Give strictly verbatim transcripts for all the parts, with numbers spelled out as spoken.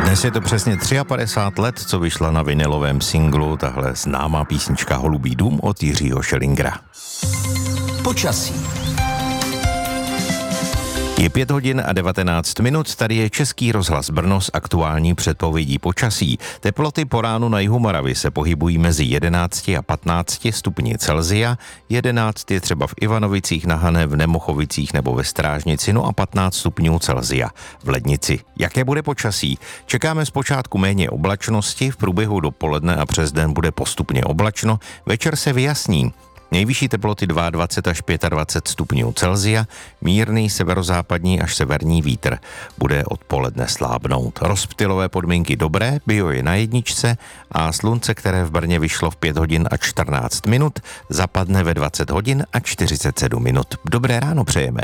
Dnes je to přesně padesát tři let, co vyšla na vinylovém singlu tahle známá písnička Holubý dům od Jiřího Schillingera. Počasí. Je pět hodin a devatenáct minut, tady je Český rozhlas Brno s aktuální předpovědí počasí. Teploty po ránu na jihu Moravy se pohybují mezi jedenácti a patnácti stupni Celsia, jedenáct je třeba v Ivanovicích na Hané, v Nemochovicích nebo ve Strážnici, no a patnáct stupňů Celsia v Lednici. Jaké bude počasí? Čekáme zpočátku méně oblačnosti, v průběhu dopoledne a přes den bude postupně oblačno, večer se vyjasní. Nejvyšší teploty dvacet dva až dvacet pět stupňů Celsia, mírný severozápadní až severní vítr. Bude odpoledne slábnout. Rozptylové podmínky dobré, bio je na jedničce a slunce, které v Brně vyšlo v pět hodin a čtrnáct minut, zapadne ve dvacet hodin a čtyřicet sedm minut. Dobré ráno přejeme.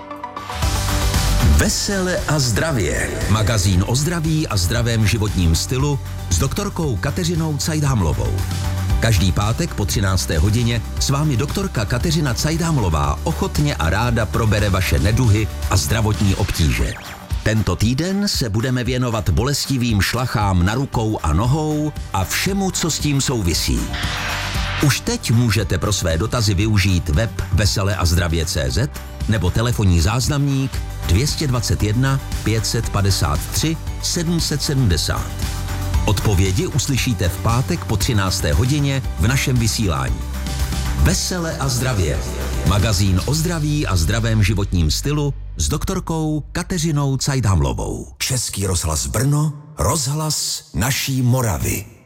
Vesele a zdravě. Magazín o zdraví a zdravém životním stylu s doktorkou Kateřinou Cajdhamlovou. Každý pátek po třinácté hodině s vámi doktorka Kateřina Cajdhamlová ochotně a ráda probere vaše neduhy a zdravotní obtíže. Tento týden se budeme věnovat bolestivým šlachám na rukou a nohou a všemu, co s tím souvisí. Už teď můžete pro své dotazy využít web vesele a zdravě tečka cé zet nebo telefonní záznamník dvě dvacet jedna pět set padesát tři sedm set sedmdesát. Odpovědi uslyšíte v pátek po třinácté hodině v našem vysílání. Vesele a zdravě. Magazín o zdraví a zdravém životním stylu s doktorkou Kateřinou Cajdhamlovou. Český rozhlas Brno, rozhlas naší Moravy.